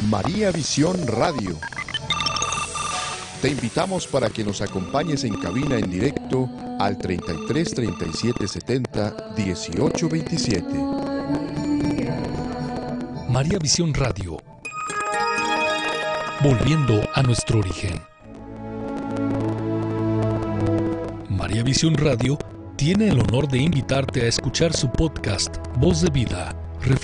María Visión Radio. Te invitamos para que nos acompañes en cabina en directo al 33 37 70 18 27. María Visión Radio. Volviendo a nuestro origen. María Visión Radio tiene el honor de invitarte a escuchar su podcast Voz de Vida.